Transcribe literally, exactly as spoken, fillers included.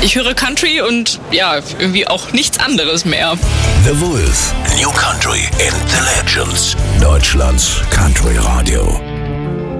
ich höre Country und ja, irgendwie auch nichts anderes mehr. The Wolf, New Country and the Legends, Deutschlands Country Radio.